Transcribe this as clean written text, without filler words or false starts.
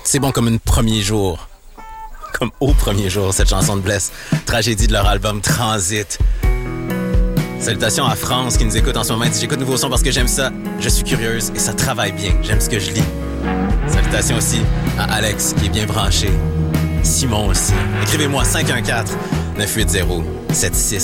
C'est bon comme un premier jour. Comme au premier jour, cette chanson de Bless. Tragédie de leur album Transit. Salutations à France qui nous écoute en ce moment. Elle dit, j'écoute nouveau son parce que j'aime ça. Je suis curieuse et ça travaille bien. J'aime ce que je lis. Salutations aussi à Alex qui est bien branché. Simon aussi. Écrivez-moi 514-980-76